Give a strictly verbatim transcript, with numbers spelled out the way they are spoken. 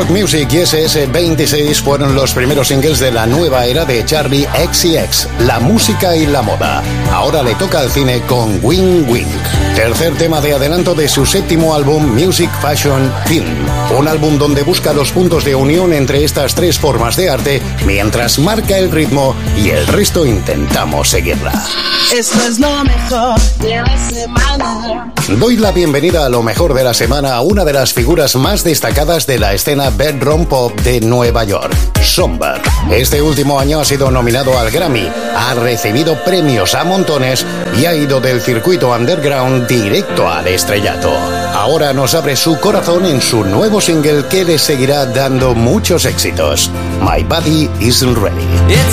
Rock Music y S S veintiséis fueron los primeros singles de la nueva era de Charli X C X, la música y la moda. Ahora le toca al cine con Wing Wing, tercer tema de adelanto de su séptimo álbum Music Fashion Film, un álbum donde busca los puntos de unión entre estas tres formas de arte mientras marca el ritmo y el resto intentamos seguirla. Esto es lo mejor de la semana. Doy la bienvenida a lo mejor de la semana a una de las figuras más destacadas de la escena bedroom pop de Nueva York, Somber. Este último año ha sido nominado al Grammy, ha recibido premios a montones y ha ido del circuito underground directo al estrellato. Ahora nos abre su corazón en su nuevo single que le seguirá dando muchos éxitos, My Body Isn't Ready.